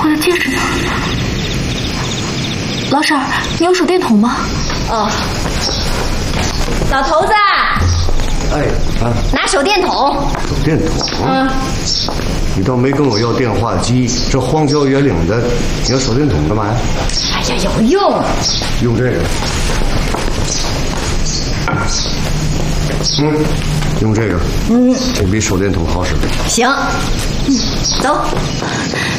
我的戒指呢？老婶儿，你有手电筒吗？ 哦，老头子。 哎啊！ 拿手电筒。 手电筒？你倒没跟我要电话机，这荒郊野岭的，你要手电筒干嘛呀？ 哎呀，有用。 用这个。用这个。这比手电筒好使。 行。走。